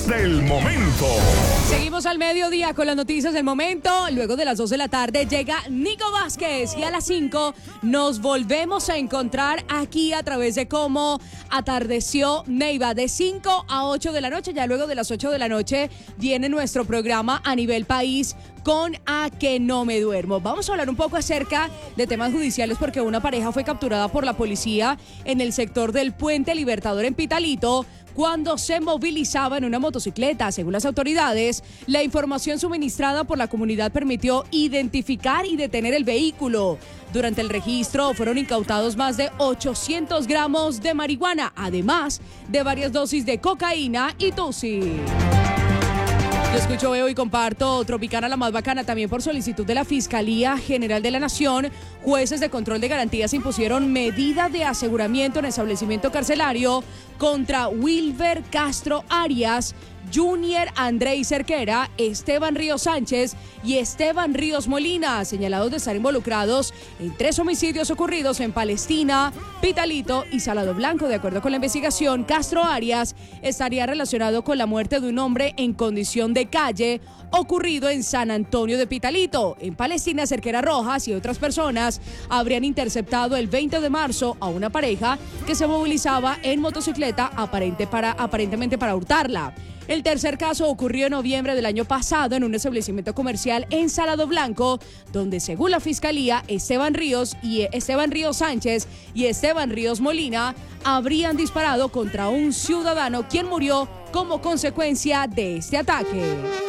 del momento. Seguimos al mediodía con las noticias del momento. Luego de las 2 de la tarde llega Nico Vázquez y a las 5 nos volvemos a encontrar aquí a través de Cómo Atardeció Neiva, de 5 a 8 de la noche. Ya luego de las 8 de la noche viene nuestro programa a nivel país con A que no me duermo. Vamos a hablar un poco acerca de temas judiciales porque una pareja fue capturada por la policía en el sector del Puente Libertador en Pitalito cuando se movilizaba en una motocicleta. Según las autoridades, la información suministrada por la comunidad permitió identificar y detener el vehículo. Durante el registro fueron incautados más de 800 gramos de marihuana, además de varias dosis de cocaína y tusi. Yo escucho, veo y comparto Tropicana la más bacana. También por solicitud de la Fiscalía General de la Nación, jueces de control de garantías impusieron medida de aseguramiento en establecimiento carcelario contra Wilber Castro Arias, Junior Andrei Cerquera, Esteban Ríos Sánchez y Esteban Ríos Molina, señalados de estar involucrados en 3 homicidios ocurridos en Palestina, Pitalito y Salado Blanco. De acuerdo con la investigación, Castro Arias estaría relacionado con la muerte de un hombre en condición de calle ocurrido en San Antonio de Pitalito. En Palestina, Cerquera Rojas y otras personas habrían interceptado el 20 de marzo a una pareja que se movilizaba en motocicleta aparentemente para hurtarla. El tercer caso ocurrió en noviembre del año pasado en un establecimiento comercial en Salado Blanco, donde según la Fiscalía, Esteban Ríos Sánchez y Esteban Ríos Molina habrían disparado contra un ciudadano quien murió como consecuencia de este ataque.